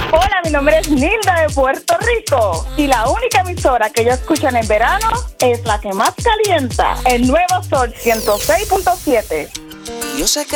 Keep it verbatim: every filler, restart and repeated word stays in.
Hola, mi nombre es Nilda de Puerto Rico y la única emisora que yo escucho en verano es la que más calienta, el Nuevo Sol ciento seis punto siete. Yo sé que